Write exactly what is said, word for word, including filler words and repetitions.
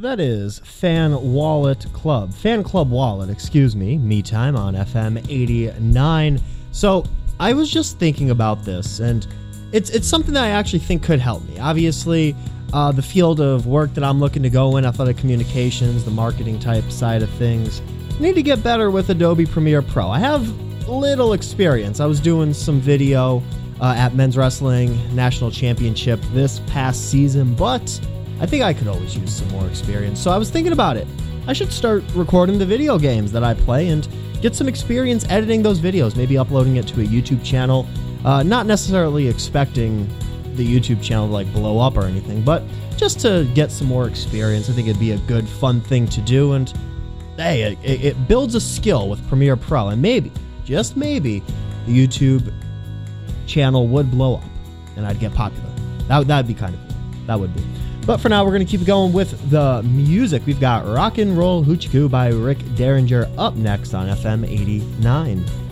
That is Fan Wallet Club. Fan Club Wallet, excuse me. Me Time on F M eighty-nine. So I was just thinking about this, and it's it's something that I actually think could help me. Obviously, uh, the field of work that I'm looking to go in, athletic communications, the marketing type side of things, I need to get better with Adobe Premiere Pro. I have little experience. I was doing some video uh, at Men's Wrestling National Championship this past season, but I think I could always use some more experience. So I was thinking about it. I should start recording the video games that I play and get some experience editing those videos, maybe uploading it to a YouTube channel. Uh, not necessarily expecting the YouTube channel to like blow up or anything, but just to get some more experience. I think it'd be a good, fun thing to do. And hey, it, it builds a skill with Premiere Pro. And maybe, just maybe, the YouTube channel would blow up and I'd get popular. That that'd be kind of cool. That would be. But for now, we're going to keep going with the music. We've got Rock and Roll Hoochie Coo by Rick Derringer up next on F M eighty-nine.